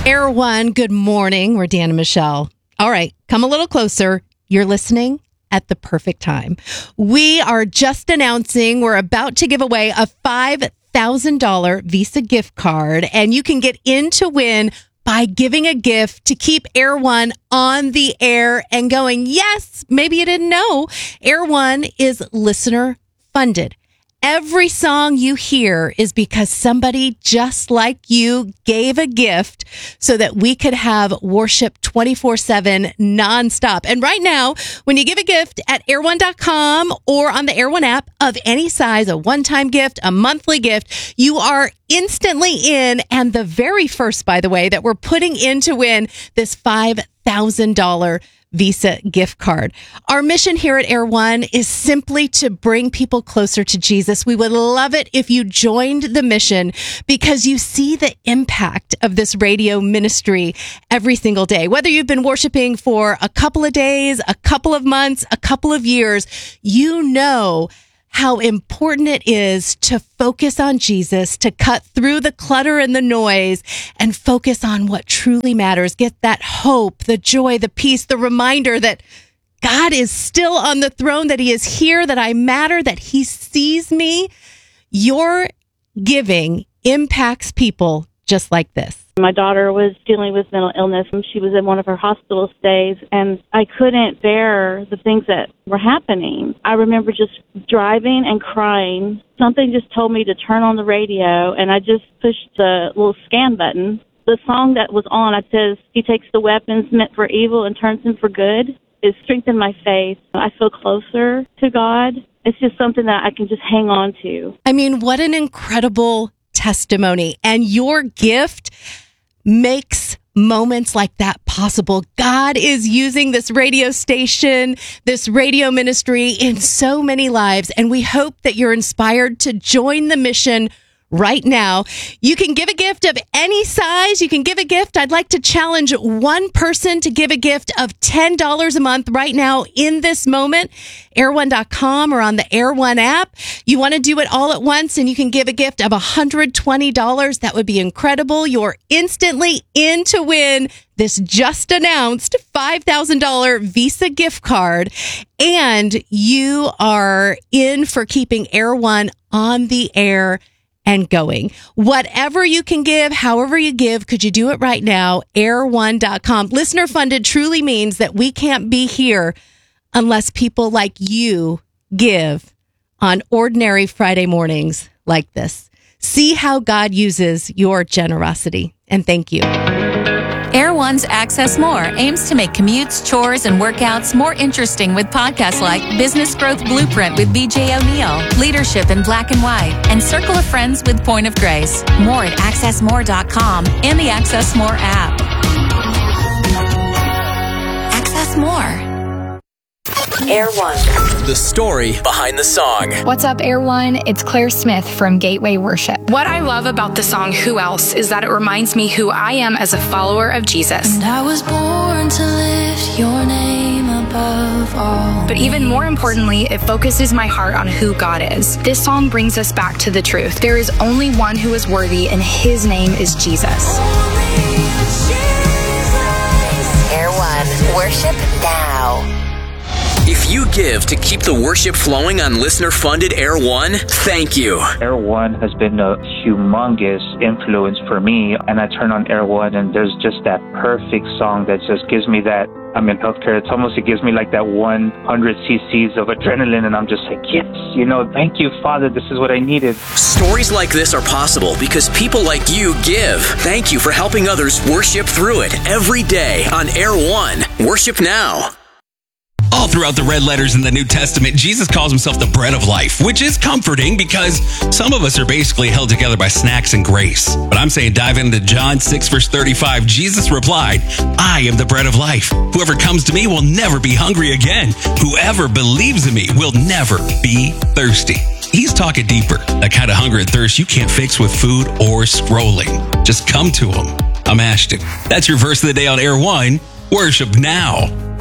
Air One, good morning. We're Dan and Michelle. All right, come a little closer. You're listening at the perfect time. We are just announcing we're about to give away a $5,000 Visa gift card, and you can get in to win by giving a gift to keep Air One on the air and going. Yes, maybe you didn't know. Air One is listener funded. Every song you hear is because somebody just like you gave a gift so that we could have worship 24/7 nonstop. And right now, when you give a gift at airone.com or on the Air One app of any size, a one-time gift, a monthly gift, you are instantly in. And the very first, by the way, that we're putting in to win this $5,000 Visa gift card. Our mission here at Air One is simply to bring people closer to Jesus. We would love it if you joined the mission because you see the impact of this radio ministry every single day. Whether you've been worshiping for a couple of days, a couple of months, a couple of years, you know how important it is to focus on Jesus, to cut through the clutter and the noise and focus on what truly matters. Get that hope, the joy, the peace, the reminder that God is still on the throne, that he is here, that I matter, that he sees me. Your giving impacts people just like this. My daughter was dealing with mental illness. She was in one of her hospital stays, and I couldn't bear the things that were happening. I remember just driving and crying. Something just told me to turn on the radio, and I just pushed the little scan button. The song that was on, it says, he takes the weapons meant for evil and turns them for good. It strengthened my faith. I feel closer to God. It's just something that I can just hang on to. I mean, what an incredible testimony. And your gift makes moments like that possible. God is using this radio station, this radio ministry in so many lives, and we hope that you're inspired to join the mission right now. You can give a gift of any size. You can give a gift. I'd like to challenge one person to give a gift of $10 a month right now in this moment. Airone.com or on the Air One app. You want to do it all at once and you can give a gift of $120. That would be incredible. You're instantly in to win this just announced $5,000 Visa gift card. And you are in for keeping Air One on the air and going. Whatever you can give, however you give, could you do it right now? Airone.com. Listener funded truly means that we can't be here unless people like you give on ordinary Friday mornings like this. See how God uses your generosity. And thank you. Air One's Access More aims to make commutes, chores, and workouts more interesting with podcasts like Business Growth Blueprint with BJ O'Neill, Leadership in Black and White, and Circle of Friends with Point of Grace. More at accessmore.com and the Access More app. Access More. Air One. The story behind the song. What's up, Air One? It's Claire Smith from Gateway Worship. What I love about the song Who Else is that it reminds me who I am as a follower of Jesus. And I was born to lift your name above all. But even more importantly, it focuses my heart on who God is. This song brings us back to the truth. There is only one who is worthy, and his name is Jesus. Air One. Worship now. If you give to keep the worship flowing on listener-funded Air One, thank you. Air One has been a humongous influence for me, and I turn on Air One, and there's just that perfect song that just gives me that. I'm in healthcare. It gives me like that 100 cc's of adrenaline, and I'm just like, yes, thank you, Father. This is what I needed. Stories like this are possible because people like you give. Thank you for helping others worship through it every day on Air One. Worship now. All throughout the red letters in the New Testament, Jesus calls himself the bread of life, which is comforting because some of us are basically held together by snacks and grace. But I'm saying dive into John 6, verse 35. Jesus replied, I am the bread of life. Whoever comes to me will never be hungry again. Whoever believes in me will never be thirsty. He's talking deeper. That kind of hunger and thirst you can't fix with food or scrolling. Just come to him. I'm Ashton. That's your verse of the day on Air One. Worship now.